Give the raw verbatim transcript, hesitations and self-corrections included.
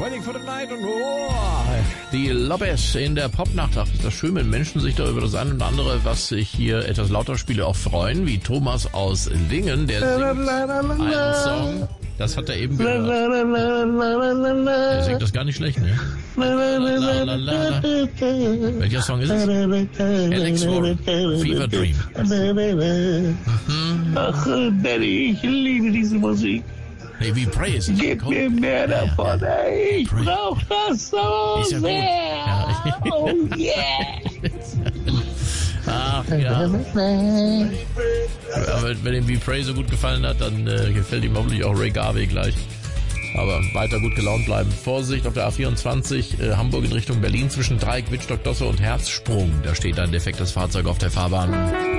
Waiting for the night und oh, die Lopez in der Popnacht. Ach, ist das schön, wenn Menschen sich da über das eine und andere, was sich hier etwas lauter spiele, auch freuen, wie Thomas aus Lingen, der singt einen Song. Das hat er eben gehört. Der singt das gar nicht schlecht, ne? Welcher Song ist es? Alex Warren, Fever Dream. Mhm. Ach, Daddy, ich liebe diese Musik. Hey, wie Praise. Gib mir mehr davon, ey. Ich brauch das so ist ja sehr. Ja. Oh, yeah. Ach, ja. Aber wenn ihm Be Pray so gut gefallen hat, dann äh, gefällt ihm hoffentlich auch Ray Garvey gleich. Aber weiter gut gelaunt bleiben. Vorsicht auf der A vierundzwanzig, äh, Hamburg in Richtung Berlin zwischen Dreieck, Wittstock, Dosse und Herzsprung. Da steht ein defektes Fahrzeug auf der Fahrbahn.